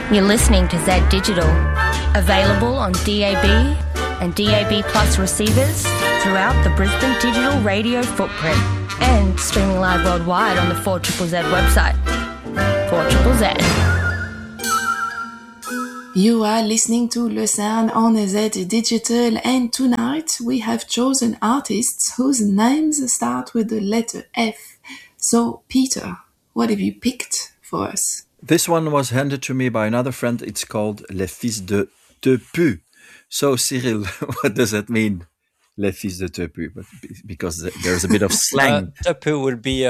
You're listening to Z Digital, available on DAB and DAB Plus receivers throughout the Brisbane digital radio footprint and streaming live worldwide on the 4ZZZ website. 4ZZZ. You are listening to Le Sound on Z Digital, and tonight we have chosen artists whose names start with the letter F. So, Peter, what have you picked for us? This one was handed to me by another friend. It's called Les Fils de Tepu. So, Cyril, what does that mean? Les Fils de Tepu, but because there's a bit of slang. Tepu would be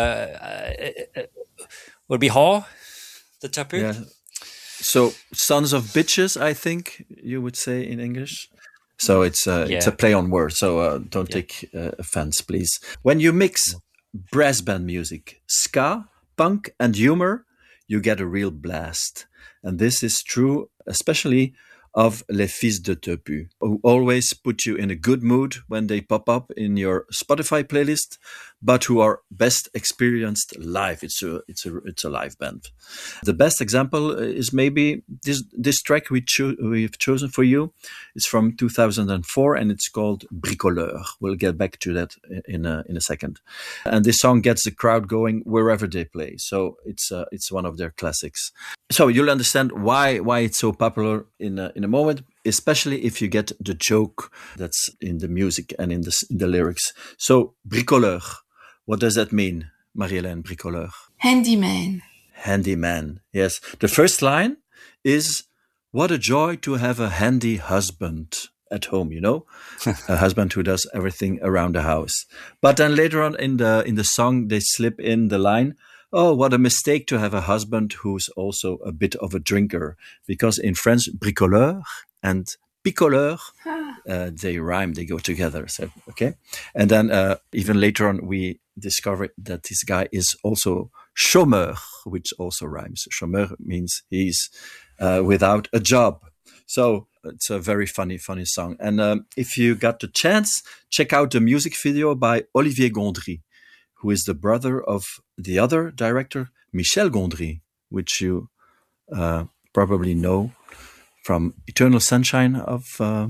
whore. The Tepu. Yeah. So, sons of bitches, I think you would say in English. So it's a play on words. So don't take offense, please. When you mix brass band music, ska, punk, and humor, you get a real blast. And this is true, especially of Les Fils de Tepu, who always put you in a good mood when they pop up in your Spotify playlist, but who are best experienced live. It's a live band. The best example is maybe this track we've chosen for you. It's from 2004 and it's called Bricoleur. We'll get back to that in a second. And this song gets the crowd going wherever they play. So it's one of their classics. So you'll understand why it's so popular in a moment, especially if you get the joke that's in the music and in the lyrics. So, bricoleur, what does that mean, Marie-Hélène, bricoleur? Handyman. Handyman, yes. The first line is, what a joy to have a handy husband at home, you know? A husband who does everything around the house. But then later on in the song, they slip in the line, oh, what a mistake to have a husband who's also a bit of a drinker. Because in French, bricoleur and picoleur, they rhyme, they go together. So, okay. And then even later on, we discover that this guy is also chômeur, which also rhymes. Chômeur means he's without a job. So it's a very funny song. And if you got the chance, check out the music video by Olivier Gondry, who is the brother of the other director, Michel Gondry, which you probably know from Eternal Sunshine of... The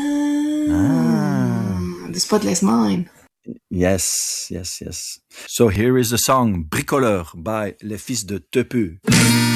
Spotless Mind. Yes. So here is the song Bricoleur by Les Fils de Tepu.